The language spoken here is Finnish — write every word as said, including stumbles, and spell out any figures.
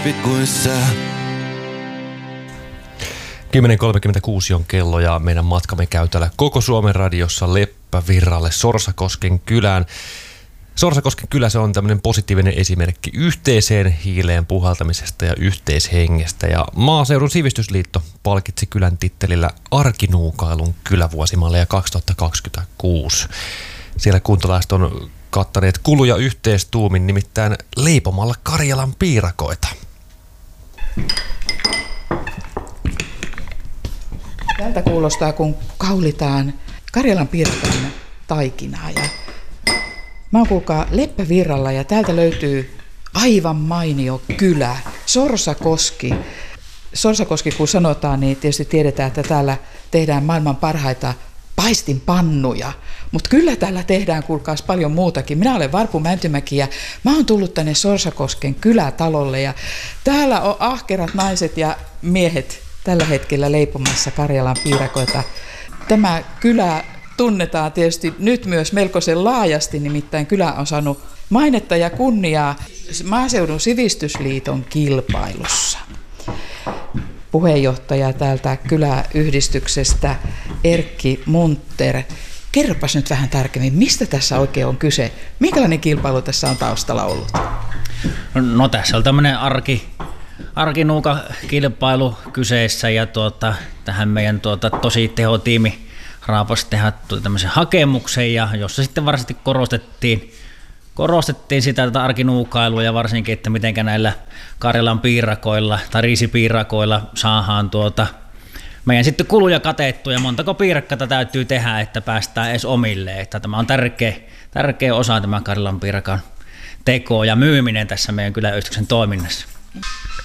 kymmenen kolmekymmentäkuusi on kello ja meidän matkamme käy täällä Koko Suomen radiossa Leppävirralle Sorsakosken kylään. Sorsakosken kylä, se on tämmöinen positiivinen esimerkki yhteiseen hiileen puhaltamisesta ja yhteishengestä. Ja Maaseudun sivistysliitto palkitsi kylän tittelillä Arkinuukailun kylävuosimalleja kaksituhattakaksikymmentäkuusi. Siellä kuntalaiset on kattaneet kuluja yhteistuumin, nimittäin leipomalla Karjalan piirakoita. Tältä kuulostaa, kun kaulitaan Karjalan piirakan taikinaa. Ja mä oon kuulkaa Leppävirralla ja täältä löytyy aivan mainio kylä, Sorsakoski. Sorsakoski kun sanotaan, niin tietysti tiedetään, että täällä tehdään maailman parhaita paistinpannuja. Mutta kyllä täällä tehdään, kuulkaas, paljon muutakin. Minä olen Varpu Mäntymäki ja mä oon tullut tänne Sorsakosken kylätalolle. Ja täällä on ahkerat naiset ja miehet tällä hetkellä leipomassa Karjalan piirakoita. Tämä kylä tunnetaan tietysti nyt myös melkoisen laajasti, nimittäin kylä on saanut mainetta ja kunniaa Maaseudun sivistysliiton kilpailussa. Puheenjohtaja täältä kyläyhdistyksestä Erkki Munter. Kerropas nyt vähän tarkemmin, mistä tässä oikein on kyse? Minkälainen kilpailu tässä on taustalla ollut? No tässä on tämmöinen arki, arkinuuka-kilpailu kyseessä ja tuota, tähän meidän tuota, tosi tehotiimi raapasi tehdä tämmöisen hakemuksen, ja jossa sitten varsinaisesti korostettiin, korostettiin sitä tätä arkinuukailua ja varsinkin, että miten näillä Karjalan piirakoilla tai riisipiirakoilla saadaan tuota, meidän sitten kuluja katettua ja montako piirakkaa täytyy tehdä, että päästään edes omille. Että tämä on tärkeä, tärkeä osa tämä Karjalan piirakan teko ja myyminen tässä meidän kyläyhdistyksen toiminnassa.